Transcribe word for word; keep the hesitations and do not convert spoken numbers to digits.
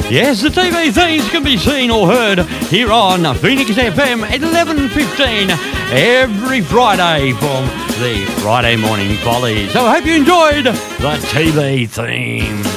Yes, the T V themes can be seen or heard here on Phoenix F M at eleven fifteen every Friday from the Friday Morning Follies. So I hope you enjoyed the T V theme.